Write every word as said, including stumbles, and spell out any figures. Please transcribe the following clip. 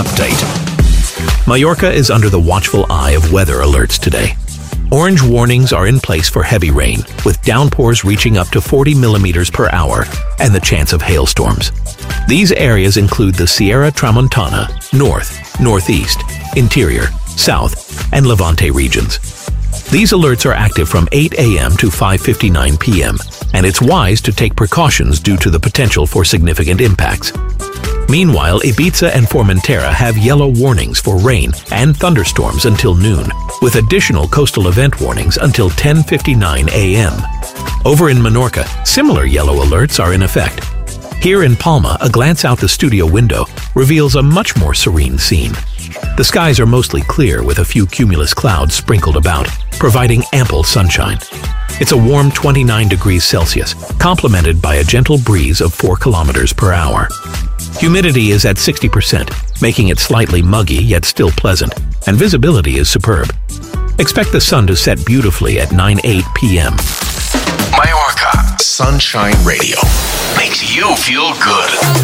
update. Mallorca is under the watchful eye of weather alerts today. Orange warnings are in place for heavy rain, with downpours reaching up to forty millimeters per hour and the chance of hailstorms. These areas include the Sierra Tramontana, North, Northeast, Interior, South, and Levante regions. These alerts are active from eight a m to five fifty-nine p m, and it's wise to take precautions due to the potential for significant impacts. Meanwhile, Ibiza and Formentera have yellow warnings for rain and thunderstorms until noon, with additional coastal event warnings until ten fifty-nine a m Over in Menorca, similar yellow alerts are in effect. Here in Palma, a glance out the studio window reveals a much more serene scene. The skies are mostly clear with a few cumulus clouds sprinkled about, providing ample sunshine. It's a warm twenty-nine degrees Celsius, complemented by a gentle breeze of four kilometers per hour. Humidity is at sixty percent, making it slightly muggy yet still pleasant, and visibility is superb. Expect the sun to set beautifully at nine oh eight p m Mallorca Sunshine Radio makes you feel good.